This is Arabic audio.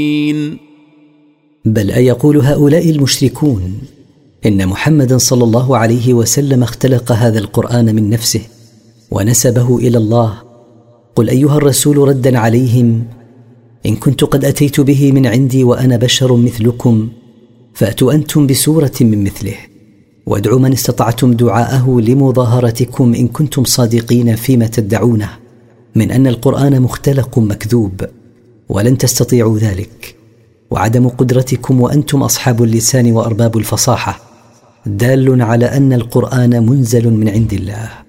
بل أيقول هؤلاء المشركون إن محمدا صلى الله عليه وسلم اختلق هذا القرآن من نفسه ونسبه إلى الله؟ قل أيها الرسول ردا عليهم: إن كنت قد أتيت به من عندي وأنا بشر مثلكم فأتوا أنتم بسورة من مثله وادعوا من استطعتم دعاءه لمظاهرتكم إن كنتم صادقين فيما تدعونه من أن القرآن مختلق مكذوب، ولن تستطيعوا ذلك. وعدم قدرتكم وأنتم أصحاب اللسان وأرباب الفصاحة دال على أن القرآن منزل من عند الله.